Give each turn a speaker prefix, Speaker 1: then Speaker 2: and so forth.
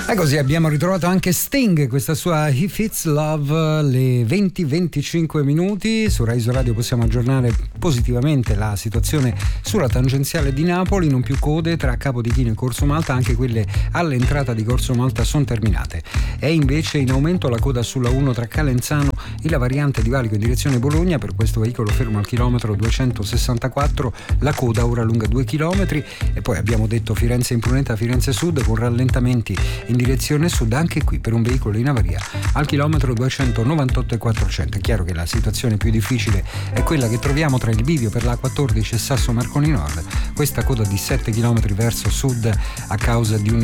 Speaker 1: E così abbiamo ritrovato anche Sting, questa sua If It's Love, le 20:25 minuti. Su Rai Radio possiamo aggiornare positivamente la situazione sulla tangenziale di Napoli, non più code tra Capodichino e Corso Malta, anche quelle all'entrata di Corso Malta sono terminate. È invece in aumento la coda sulla 1 tra Calenzano e la variante di Valico in direzione Bologna, per questo veicolo fermo al chilometro 264, la coda ora lunga 2 chilometri. E poi abbiamo detto Firenze Impruneta, Firenze Sud con rallentamenti in direzione sud, anche qui per un veicolo in avaria al chilometro 298 e 400. È chiaro che la situazione più difficile è quella che troviamo tra il bivio per la 14 e Sasso Marconi Nord, questa coda di 7 km verso sud a causa di un